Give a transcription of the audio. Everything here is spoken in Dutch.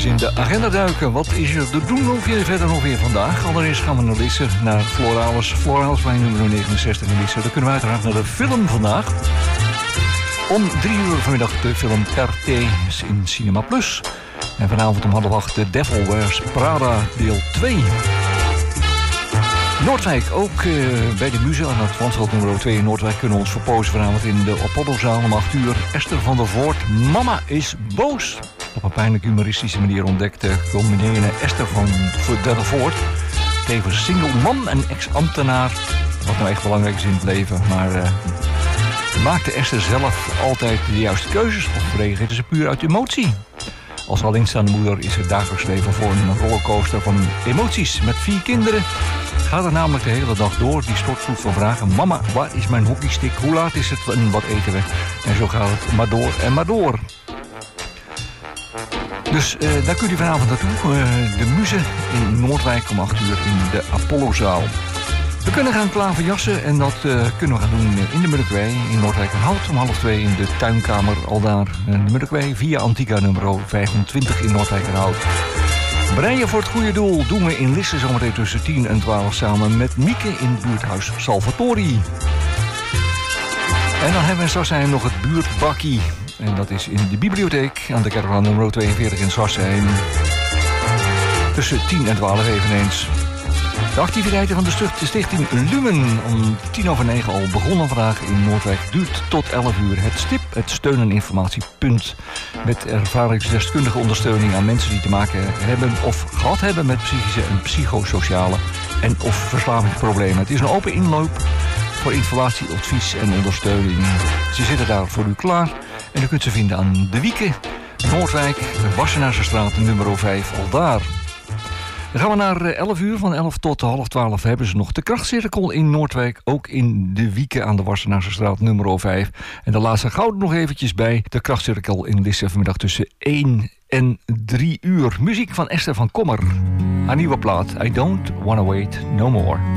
in de agenda duiken. Wat is er te doen of je verder nog weer vandaag? Allereerst gaan we naar Lisse, naar Floralis. Floralisplein nummer 69 in Lisse. Dan kunnen we uiteraard naar de film vandaag. Om 3 uur vanmiddag de film Perté in Cinema Plus. En vanavond om 7:30 The Devil Wears Prada deel 2. Noordwijk, ook bij de Muze aan het Vansveld nummer 2 in Noordwijk kunnen we ons verpozen vanavond in de Apollozaal om 8 uur. Esther van der Voort, Mama is boos. Op een pijnlijk humoristische manier ontdekte combinerende Esther van der Voort, tevens single man en ex-ambtenaar, wat nou echt belangrijk is in het leven, maar maakte Esther zelf altijd de juiste keuzes of reageerde ze puur uit emotie? Als alleenstaande moeder is het dagelijks leven voor een rollercoaster van emoties. Met 4 kinderen gaat er namelijk de hele dag door die stortvloed van vragen. Mama, waar is mijn hockeystick? Hoe laat is het en wat eten we? En zo gaat het maar door en maar door. Dus daar kunt u vanavond naartoe. De Muze in Noordwijk om 8 uur in de Apollozaal. We kunnen gaan klaverjassen en dat kunnen we gaan doen in de Munnikwee in Noordwijkerhout om 1:30 in de tuinkamer al daar in de Munnikwee via Antica nummer 25 in Noordwijkerhout. Breien voor het goede doel doen we in Lisse zometeen tussen 10 en 12 samen met Mieke in het buurthuis Salvatori. En dan hebben we straks nog het buurtbakkie. En dat is in de bibliotheek aan de Kerklaan nummer 42 in Sarsheim. Tussen 10 en 12 eveneens. De activiteiten van de stichting Lumen om 9:10 al begonnen vandaag in Noordwijk. Duurt tot 11 uur. Het STIP, het steun- en informatiepunt. Met ervaringsdeskundige ondersteuning aan mensen die te maken hebben of gehad hebben met psychische en psychosociale en of verslavingsproblemen. Het is een open inloop voor informatie, advies en ondersteuning. Ze zitten daar voor u klaar en u kunt ze vinden aan De Wieken, Noordwijk, Wassenaarse straat nummer 5 al daar. Dan gaan we naar 11 uur. Van 11 tot 11:30 hebben ze nog de krachtcirkel in Noordwijk. Ook in De Wieken aan de Wassenaarse straat nummer 5. En de laatste goud nog eventjes bij de krachtcirkel in Lisse vanmiddag tussen 1 en 3 uur. Muziek van Esther van Kommer. Haar nieuwe plaat I Don't Wanna Wait No More.